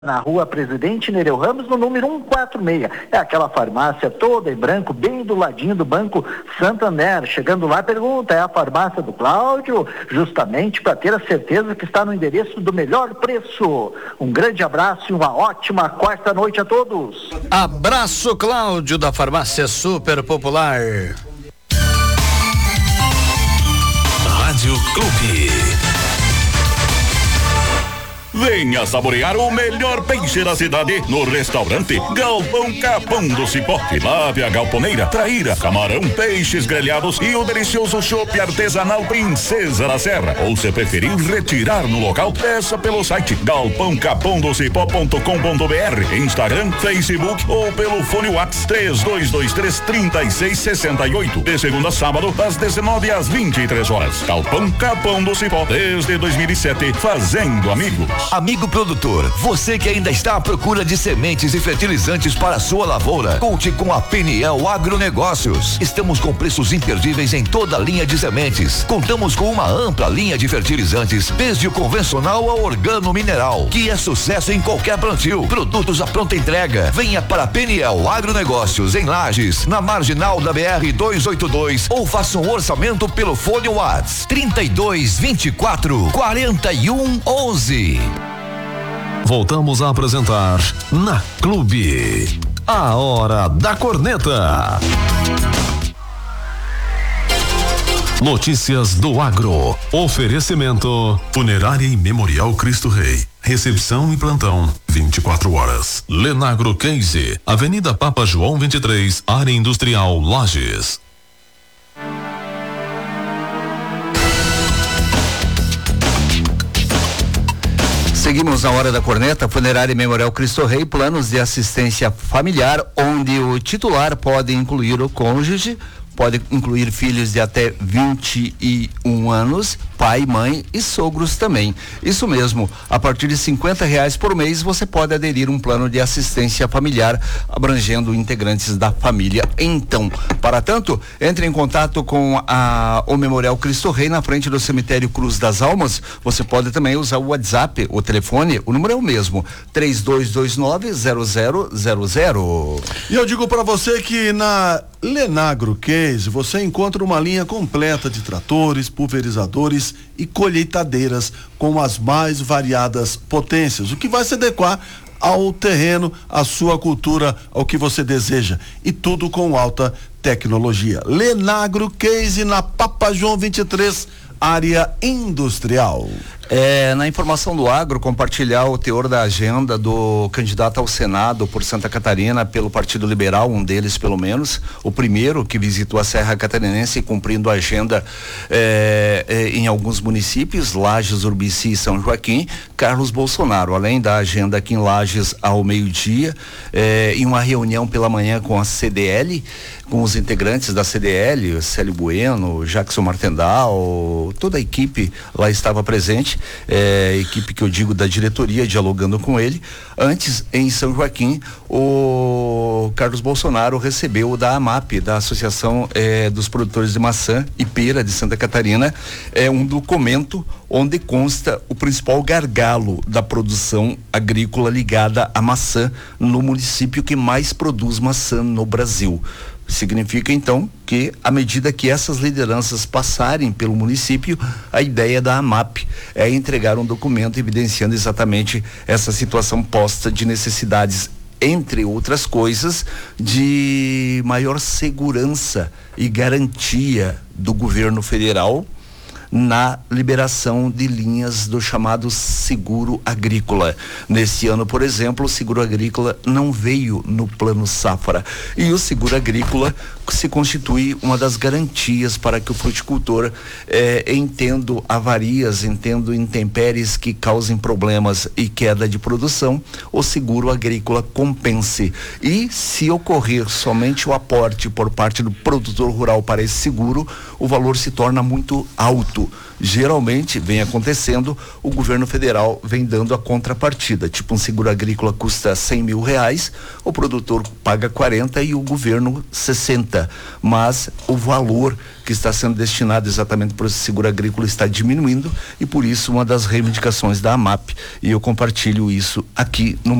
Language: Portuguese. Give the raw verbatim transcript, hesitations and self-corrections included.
na rua Presidente Nereu Ramos, no número cento e quarenta e seis. É aquela farmácia toda em branco, bem do ladinho do Banco Santander. Chegando lá, pergunta, é a farmácia do Cláudio? Justamente para ter a certeza que está no endereço do melhor preço. Um grande abraço e uma ótima quarta noite a todos. Abraço, Cláudio, da farmácia Super Popular. Rádio Clube. Venha saborear o melhor peixe da cidade no restaurante Galpão Capão do Cipó. Tilápia, galponeira, traíra, camarão, peixes grelhados e o delicioso chopp artesanal Princesa da Serra. Ou se preferir retirar no local, peça pelo site galpão capão do cipó ponto com ponto br, Instagram, Facebook ou pelo fone WhatsApp três dois dois três, três seis seis oito. De segunda a sábado, das dezenove às vinte e três horas. Galpão Capão do Cipó, desde dois mil e sete, fazendo amigos. Amigo produtor, você que ainda está à procura de sementes e fertilizantes para a sua lavoura, conte com a Peniel Agronegócios. Estamos com preços imperdíveis em toda a linha de sementes. Contamos com uma ampla linha de fertilizantes, desde o convencional ao organo mineral, que é sucesso em qualquer plantio. Produtos à pronta entrega. Venha para a Peniel Agronegócios em Lages, na marginal da B R duzentos e oitenta e dois, ou faça um orçamento pelo fone WhatsApp trinta e dois, vinte e quatro, quarenta e um, onze. Voltamos a apresentar na Clube, a Hora da Corneta. Notícias do Agro. Oferecimento Funerária e Memorial Cristo Rei. Recepção e plantão vinte e quatro horas. Lenagro Case, Avenida Papa João vinte e três, Área Industrial Lages. Seguimos na Hora da Corneta. Funerária e Memorial Cristo Rei, planos de assistência familiar, onde o titular pode incluir o cônjuge, pode incluir filhos de até vinte e um anos, pai, mãe e sogros também. Isso mesmo, a partir de cinquenta reais por mês você pode aderir a um plano de assistência familiar abrangendo integrantes da família. Então, para tanto, entre em contato com a, o Memorial Cristo Rei na frente do cemitério Cruz das Almas. Você pode também usar o WhatsApp, o telefone, o número é o mesmo, três dois dois nove, zero zero zero zero. E eu digo para você que na Lenagro Case você encontra uma linha completa de tratores, pulverizadores e colheitadeiras com as mais variadas potências, o que vai se adequar ao terreno, à sua cultura, ao que você deseja, e tudo com alta tecnologia. Lenagro Case na Papa João vinte e três, área industrial. É, na informação do agro, compartilhar o teor da agenda do candidato ao Senado por Santa Catarina pelo Partido Liberal, um deles pelo menos, o primeiro que visitou a Serra Catarinense cumprindo a agenda é, é, em alguns municípios, Lages, Urubici e São Joaquim, Carlos Bolsonaro, além da agenda aqui em Lages ao meio-dia, é, em uma reunião pela manhã com a C D L, com os integrantes da C D L, Célio Bueno, Jackson Martendal, toda a equipe lá estava presente. É, equipe que eu digo da diretoria, dialogando com ele. Antes, em São Joaquim, o Carlos Bolsonaro recebeu da AMAP, da Associação é, dos Produtores de Maçã e Pera de Santa Catarina, é um documento onde consta o principal gargalo da produção agrícola ligada à maçã no município que mais produz maçã no Brasil. Significa então que à medida que essas lideranças passarem pelo município, a ideia da AMAP é entregar um documento evidenciando exatamente essa situação posta de necessidades, entre outras coisas, de maior segurança e garantia do governo federal na liberação de linhas do chamado seguro agrícola. Nesse ano, por exemplo, o seguro agrícola não veio no plano safra, e o seguro agrícola se constitui uma das garantias para que o fruticultor, eh, entendo avarias, entendo intempéries que causem problemas e queda de produção, o seguro agrícola compense. E se ocorrer somente o aporte por parte do produtor rural para esse seguro, o valor se torna muito alto. produto. Geralmente vem acontecendo, o governo federal vem dando a contrapartida, tipo um seguro agrícola custa cem mil reais, o produtor paga quarenta e o governo sessenta, mas o valor que está sendo destinado exatamente para o seguro agrícola está diminuindo e por isso uma das reivindicações da AMAP, e eu compartilho isso aqui no